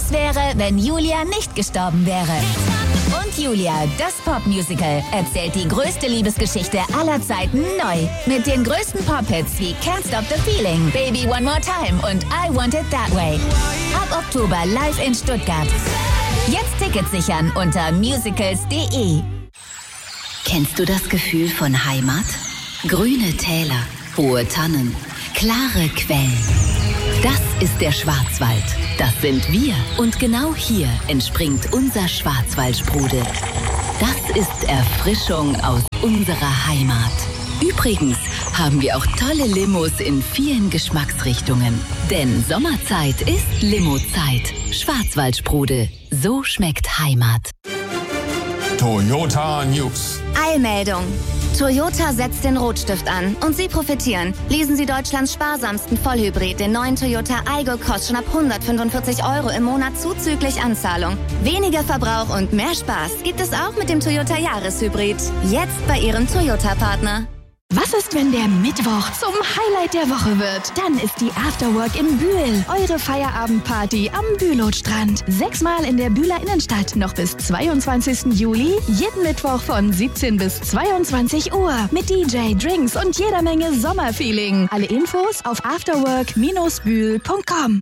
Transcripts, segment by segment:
Was wäre, wenn Julia nicht gestorben wäre? Und Julia, das Popmusical, erzählt die größte Liebesgeschichte aller Zeiten neu. Mit den größten Pop-Hits wie Can't Stop the Feeling, Baby One More Time und I Want It That Way. Ab Oktober live in Stuttgart. Jetzt Tickets sichern unter musicals.de. Kennst du das Gefühl von Heimat? Grüne Täler, hohe Tannen, klare Quellen. Das ist der Schwarzwald. Das sind wir. Und genau hier entspringt unser Schwarzwaldsprudel. Das ist Erfrischung aus unserer Heimat. Übrigens haben wir auch tolle Limos in vielen Geschmacksrichtungen. Denn Sommerzeit ist Limozeit. Schwarzwaldsprudel. So schmeckt Heimat. Toyota News. Eilmeldung. Toyota setzt den Rotstift an und Sie profitieren. Lesen Sie Deutschlands sparsamsten Vollhybrid, den neuen Toyota Aygo, kostet schon ab 145 € im Monat zuzüglich Anzahlung. Weniger Verbrauch und mehr Spaß gibt es auch mit dem Toyota Jahreshybrid. Jetzt bei Ihrem Toyota-Partner. Was ist, wenn der Mittwoch zum Highlight der Woche wird? Dann ist die Afterwork in Bühl. Eure Feierabendparty am Bülowstrand. 6-mal in der Bühler Innenstadt. Noch bis 22. Juli. Jeden Mittwoch von 17 bis 22 Uhr. Mit DJ, Drinks und jeder Menge Sommerfeeling. Alle Infos auf afterwork-bühl.com.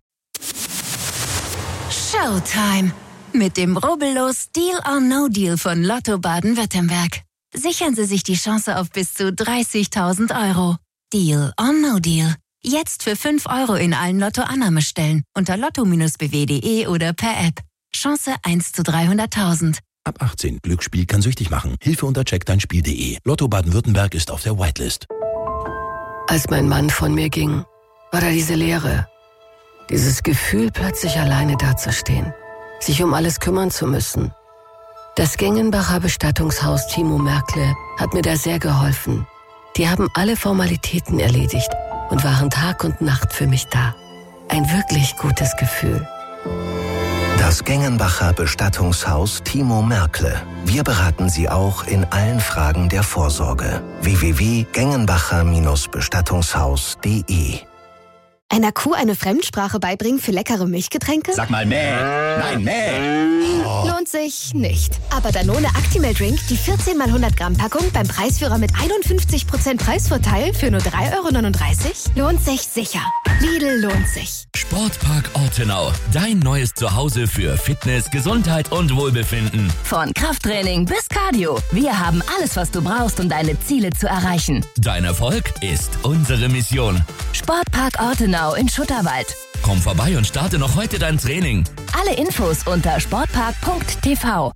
Showtime. Mit dem rubbellos Deal or No Deal von Lotto Baden-Württemberg. Sichern Sie sich die Chance auf bis zu 30.000 €. Deal or No Deal. Jetzt für 5 € in allen Lotto-Annahmestellen unter lotto-bw.de oder per App. Chance 1 zu 300.000. Ab 18. Glücksspiel kann süchtig machen. Hilfe unter checkdeinspiel.de. Lotto Baden-Württemberg ist auf der Whitelist. Als mein Mann von mir ging, war da diese Leere. Dieses Gefühl, plötzlich alleine dazustehen. Sich um alles kümmern zu müssen. Das Gengenbacher Bestattungshaus Timo Merkle hat mir da sehr geholfen. Die haben alle Formalitäten erledigt und waren Tag und Nacht für mich da. Ein wirklich gutes Gefühl. Das Gengenbacher Bestattungshaus Timo Merkle. Wir beraten Sie auch in allen Fragen der Vorsorge. www.gengenbacher-bestattungshaus.de. Einer Kuh eine Fremdsprache beibringen für leckere Milchgetränke? Sag mal mäh. Nein, mäh. Oh. Lohnt sich nicht. Aber Danone Actimel Drink, die 14 x 100 Gramm Packung beim Preisführer mit 51% Preisvorteil für nur 3,39 €? Lohnt sich sicher. Lidl lohnt sich. Sportpark Ortenau. Dein neues Zuhause für Fitness, Gesundheit und Wohlbefinden. Von Krafttraining bis Cardio. Wir haben alles, was du brauchst, um deine Ziele zu erreichen. Dein Erfolg ist unsere Mission. Sportpark Ortenau in Schutterwald. Komm vorbei und starte noch heute dein Training. Alle Infos unter sportpark.tv.